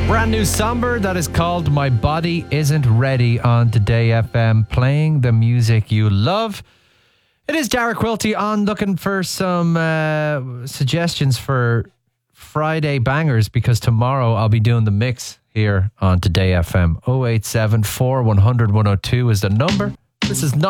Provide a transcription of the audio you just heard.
Brand new Somber that is called My Body Isn't Ready on Today FM, playing the music you love. It is Dara Quilty on, looking for some suggestions for Friday bangers, because tomorrow I'll be doing the mix here on Today FM. 087 4 100 102 is the number. This is not